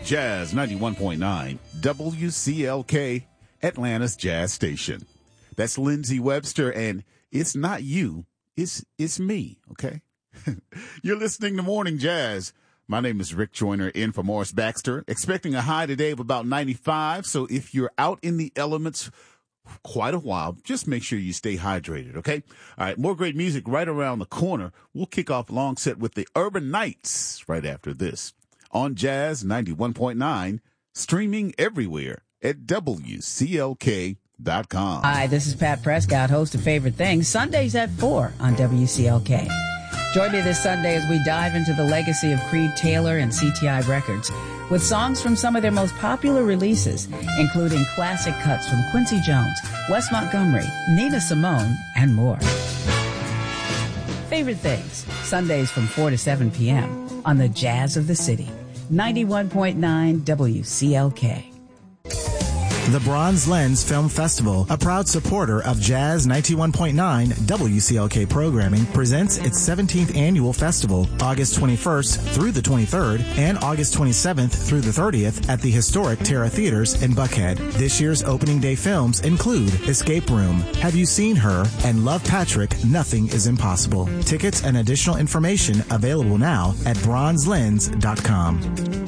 Jazz 91.9, WCLK, Atlanta's Jazz Station. That's Lindsey Webster, and it's not you, it's me, okay? You're listening to Morning Jazz. My name is Rick Joyner, in for Morris Baxter. Expecting a high today of about 95, so if you're out in the elements quite a while, just make sure you stay hydrated, okay? All right, more great music right around the corner. We'll kick off a long set with the Urban Knights right after this on Jazz 91.9, streaming everywhere at WCLK.com. Hi, this is Pat Prescott, host of Favorite Things, Sundays at 4 on WCLK. Join me this Sunday as we dive into the legacy of Creed Taylor and CTI Records with songs from some of their most popular releases, including classic cuts from Quincy Jones, Wes Montgomery, Nina Simone, and more. Favorite Things, Sundays from 4 to 7 p.m. on the Jazz of the City, 91.9 WCLK. The Bronze Lens Film Festival, a proud supporter of Jazz 91.9 WCLK programming, presents its 17th annual festival, August 21st through the 23rd and August 27th through the 30th at the historic Terra Theaters in Buckhead. This year's opening day films include Escape Room, Have You Seen Her, and Love Patrick, Nothing is Impossible. Tickets and additional information available now at bronzelens.com.